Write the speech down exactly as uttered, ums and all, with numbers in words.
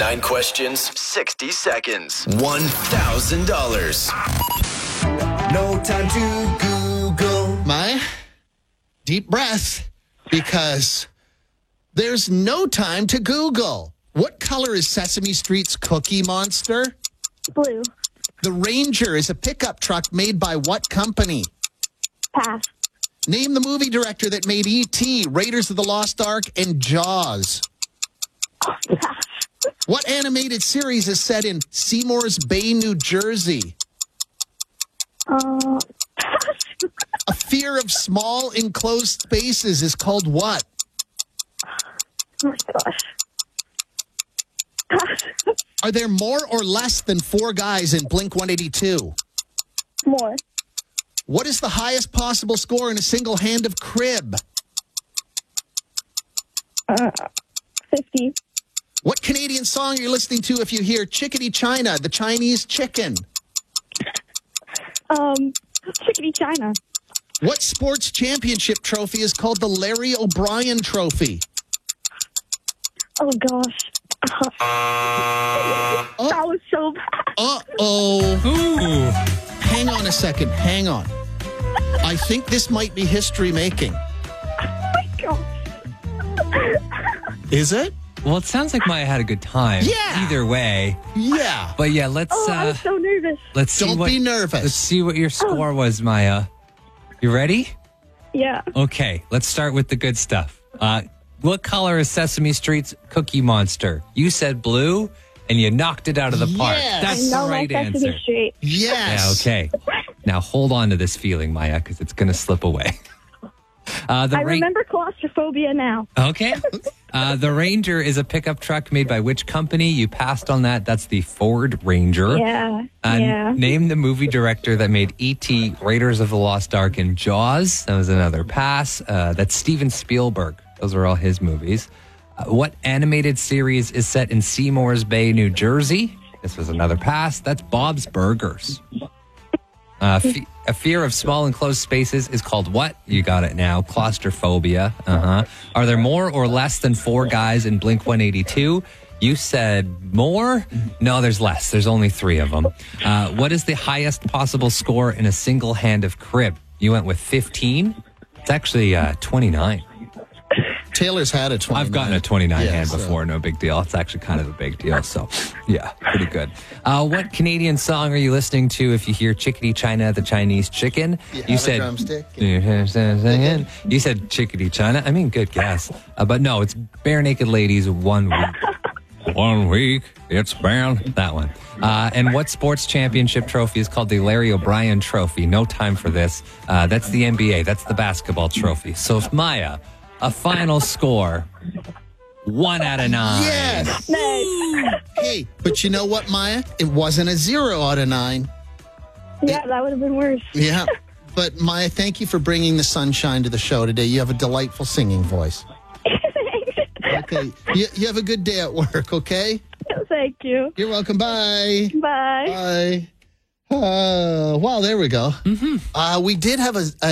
Nine questions, sixty seconds, one thousand dollars. No time to Google. My deep breath, because there's no time to Google. What color is Sesame Street's Cookie Monster? Blue. The Ranger is a pickup truck made by what company? Pass. Name the movie director that made E T, Raiders of the Lost Ark, and Jaws. Pass. What animated series is set in Seymour's Bay, New Jersey? Uh, A fear of small enclosed spaces is called what? oh my gosh. Pass. Are there more or less than four guys in Blink one eighty-two? More. What is the highest possible score in a single hand of crib? Uh, fifty. What Canadian song are you listening to if you hear Chickadee China, the Chinese chicken? Um, Chickadee China. What sports championship trophy is called the Larry O'Brien Trophy? Oh gosh. Oh. That was so bad. Uh-oh. Ooh. Hang on a second. Hang on. I think this might be history making. Oh my gosh. Is it? Well, it sounds like Maya had a good time. Yeah. Either way. Yeah. But yeah, let's Oh, uh I'm so nervous. let's see Don't what be nervous. let's see what your score was, Maya. You ready? Yeah. Okay, let's start with the good stuff. Uh what color is Sesame Street's Cookie Monster? You said blue and you knocked it out of the park. Yes. That's I know the right my Sesame answer. Street. Yes. Yeah, okay. Now hold on to this feeling, Maya, because it's going to slip away. Uh, the I ra- remember claustrophobia now. Okay. Uh, the Ranger is a pickup truck made by which company? You passed on that. That's the Ford Ranger. Yeah. Uh, yeah. Name the movie director that made E T, Raiders of the Lost Ark, and Jaws. That was another pass. Uh, that's Steven Spielberg. Those are all his movies. Uh, what animated series is set in Seymour's Bay, New Jersey? This was another pass. That's Bob's Burgers. Uh, fe- a fear of small enclosed spaces is called what? You got it now. Claustrophobia. Uh-huh. Are there more or less than four guys in Blink one eighty-two? You said more? No, there's less. There's only three of them. Uh, what is the highest possible score in a single hand of crib? You went with fifteen? It's actually uh, twenty-nine. Taylor's had a twenty-nine. I've gotten a twenty-nine Yeah, hand so- before. No big deal. It's actually kind of a big deal. So, yeah, pretty good. Uh, what Canadian song are you listening to if you hear Chickadee China, the Chinese chicken? You You have a said drumstick. You said Chickadee China. I mean, good guess. Uh, but no, it's Bare Naked Ladies, One Week. One week, it's been that one. Uh, and what sports championship trophy is called the Larry O'Brien Trophy? No time for this. Uh, that's the N B A. That's the basketball trophy. So, if Maya, a final score, one out of nine. Yes. Nice. Hey, but you know what, Maya? It wasn't a zero out of nine. Yeah, that would have been worse. Yeah. But Maya, thank you for bringing the sunshine to the show today. You have a delightful singing voice. Okay. You, you have a good day at work, okay? Thank you. You're welcome. Bye. Bye. Bye. Uh, wow, there we go. Mm-hmm. Uh, we did have a, a